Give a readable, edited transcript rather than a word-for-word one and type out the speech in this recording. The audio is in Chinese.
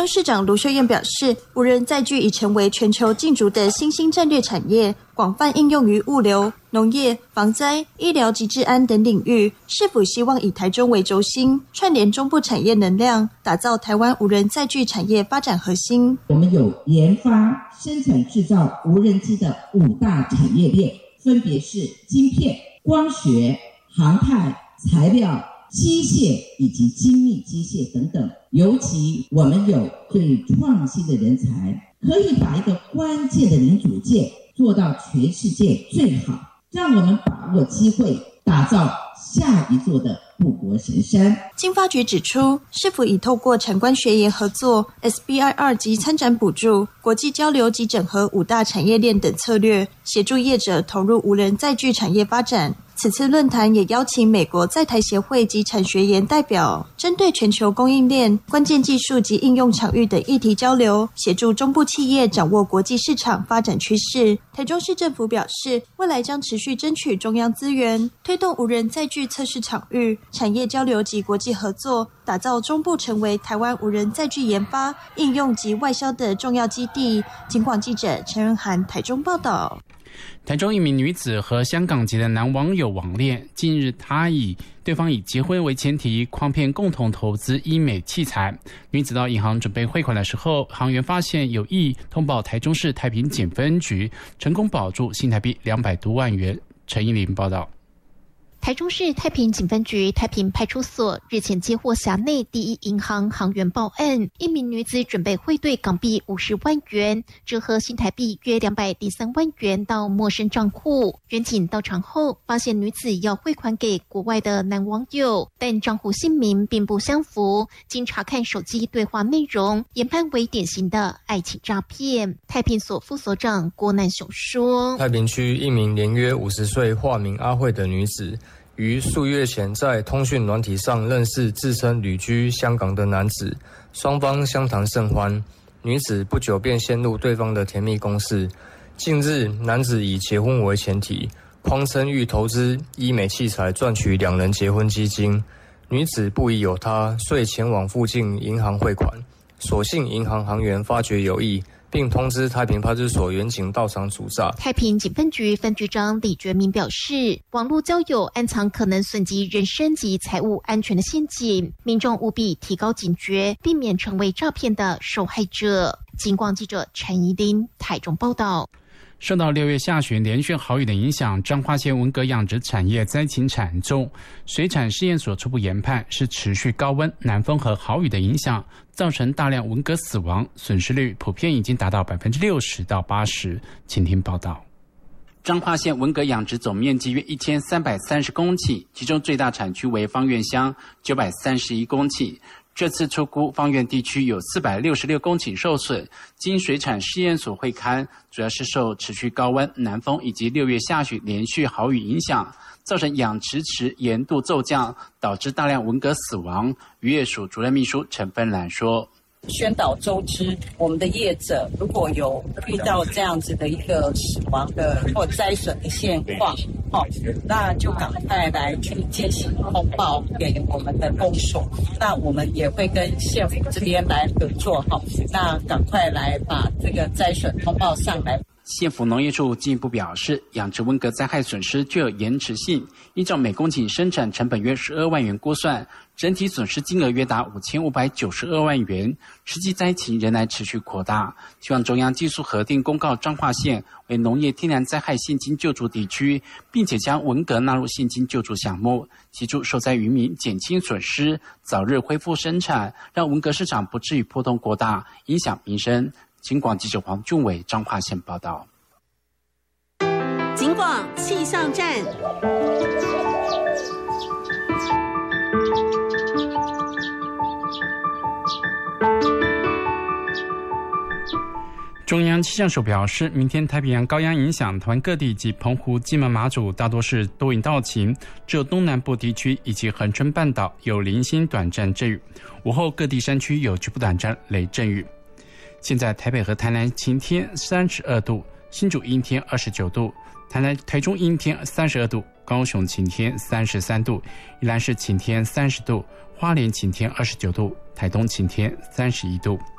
市长卢秀燕表示，无人载具已成为全球竞逐的新兴战略产业，广泛应用于物流、农业、防灾、医疗及治安等领域。市府希望以台中为轴心，串联中部产业能量，打造台湾无人载具产业发展核心。 我们有研发、生产、制造无人机的5大产业链，分别是晶片、光学、航太、材料、机械以及精密机械等等。尤其我们有最创新的人才，可以把一个关键的零组件做到全世界最好，让我们把握机会，打造下一座的护国神山。 经发局指出，市府已透过产官学研合作、SBIR 及参展补助、国际交流及整合5大产业链等策略，协助业者投入无人载具产业发展。此次论坛也邀请美国在台协会及产学研代表，针对全球供应链、关键技术及应用场域等议题交流，协助中部企业掌握国际市场发展趋势。台中市政府表示，未来将持续争取中央资源，推动无人载具测试场域、产业交流及国际合作，打造中部成为台湾无人载具研发、应用及外销的重要基地。警广记者陈仁涵台中报道。 台中一名女子和香港籍的男网友网恋，近日对方以结婚为前提，诓骗共同投资医美器材。女子到银行准备汇款的时候，行员发现有异，通报台中市太平检分局，成功保住新台币200多万元。陈依林报道。 台中市太平警分局太平派出所日前接获辖内第一银行行员报案，一名女子准备汇兑港币50万元，折合新台币约203万元到陌生账户。员警到场后发现女子要汇款给国外的男网友，但账户姓名并不相符，经查看手机对话内容，研判为典型的爱情诈骗。太平所副所长郭南雄说， 太平区一名年约50岁化名阿慧的女子，于数月前在通讯软体上认识自称旅居香港的男子，双方相谈甚欢，女子不久便陷入对方的甜蜜攻势。近日，男子以结婚为前提，诓称欲投资医美器材赚取2人结婚基金，女子不疑有他，遂前往附近银行汇款。所幸银行行员发觉有异，并通知太平派出所员警到场阻诈。 太平警分局分局长李觉明表示，网络交友暗藏可能损及人身及财物安全的陷阱，民众务必提高警觉，避免成为诈骗的受害者。警广记者陈怡琳台中报道。 受到6月下旬连续豪雨的影响，彰化县文革养殖产业灾情惨重。水产试验所初步研判是持续高温、南风和豪雨的影响，造成大量文革死亡，损失率普遍已经达到60%到80%。请听报道。彰化县文革养殖总面积约1330公顷，其中最大产区为芳苑乡931公顷。这次出估芳苑地区有466公顷受损，经水产试验所会勘，主要是受持续高温、南风以及6月下旬连续豪雨影响，造成养殖池盐度骤降，导致大量文革死亡。渔业署主任秘书陈芬兰说， 宣导周知，我们的业者如果有遇到这样子的一个死亡的或灾损的现况，那就赶快来去进行通报给我们的公所，那我们也会跟县府这边来合作，那赶快来把这个灾损通报上来。 县府农业处进一步表示，养殖文革灾害损失具有延迟性，依照每公顷生产成本约12万元估算，整体损失金额约达5592万元，实际灾情仍然持续扩大。希望中央技术核定公告彰化县为农业天然灾害现金救助地区，并且将文革纳入现金救助项目，协助受灾渔民减轻损失，早日恢复生产，让文革市场不至于波动过大，影响民生。警广记者黄俊伟彰化县报道。 警广气象站。 中央气象署表示，明天太平洋高压影响台湾各地及澎湖、金门、马祖大多是多云到晴，只有东南部地区以及恒春半岛有零星短暂阵雨，午后各地山区有局部短暂雷阵雨。现在台北和台南晴天32度，新竹阴天29度，台中阴天32度，高雄晴天33度，宜兰市晴天30度，花莲晴天29度，台东晴天31度。